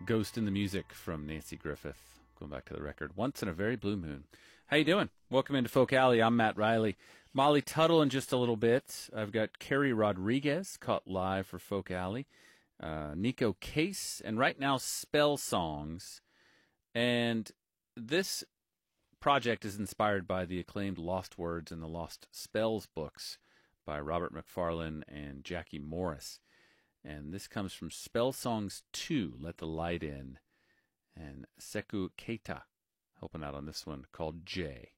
Ghost in the Music from Nancy Griffith. Going back to the record, Once in a Very Blue Moon. How you doing? Welcome into Folk Alley. I'm Matt Riley. Molly Tuttle in just a little bit. I've got Carrie Rodriguez caught live for Folk Alley. Nico Case, and right now Spell Songs. And this project is inspired by the acclaimed Lost Words and the Lost Spells books by Robert Macfarlane and Jackie Morris. And this comes from Spell Songs 2, Let the Light In, and Sekou Keita helping out on this one called Jay.